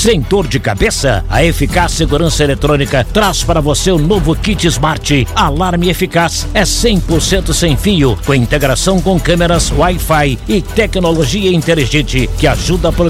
sem dor de cabeça? A Eficaz Segurança Eletrônica traz para você o novo kit Smart Alarme Eficaz. É 100% sem fio, com integração com câmeras Wi-Fi e tecnologia inteligente que ajuda a proteger